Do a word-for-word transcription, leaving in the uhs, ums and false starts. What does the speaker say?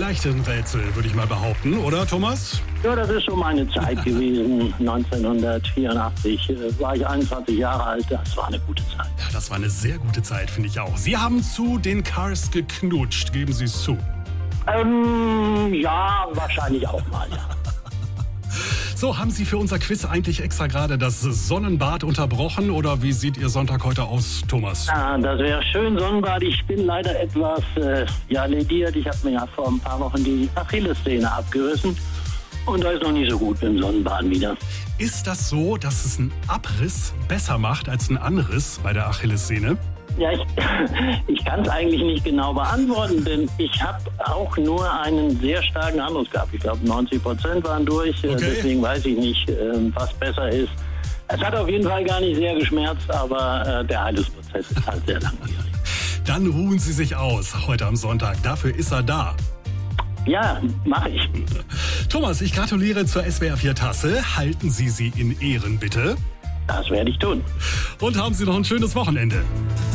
leichten Rätsel, würde ich mal behaupten, oder Thomas? Ja, das ist so meine Zeit gewesen. neunzehnhundertvierundachtzig äh, war ich einundzwanzig Jahre alt. Das war eine gute Zeit. Ja, das war eine sehr gute Zeit, finde ich auch. Sie haben zu den Cars geknutscht, geben Sie es zu. Ähm, ja, wahrscheinlich auch mal, ja. So, haben Sie für unser Quiz eigentlich extra gerade das Sonnenbad unterbrochen oder wie sieht Ihr Sonntag heute aus, Thomas? Ah, das wäre schön, Sonnenbad. Ich bin leider etwas äh, ja, lediert. Ich habe mir ja vor ein paar Wochen die Achillessehne abgerissen und da ist noch nicht so gut beim Sonnenbaden wieder. Ist das so, dass es einen Abriss besser macht als ein Anriss bei der Achillessehne? Ja, ich, ich kann es eigentlich nicht genau beantworten, denn ich habe auch nur einen sehr starken Anriss gehabt. Ich glaube, neunzig Prozent waren durch, Okay. Deswegen weiß ich nicht, was besser ist. Es hat auf jeden Fall gar nicht sehr geschmerzt, aber der Heilungsprozess ist halt sehr langwierig. Dann ruhen Sie sich aus heute am Sonntag. Dafür ist er da. Ja, mache ich. Thomas, ich gratuliere zur S W R vier Tasse. Halten Sie sie in Ehren, bitte. Das werde ich tun. Und haben Sie noch ein schönes Wochenende.